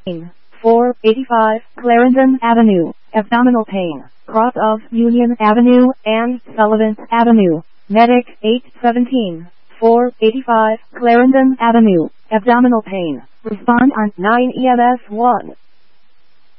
485 Clarendon Avenue, abdominal pain, cross of Union Avenue and Sullivan Avenue. Medic 817 485 Clarendon Avenue, abdominal pain. Respond on 9 EMS 1.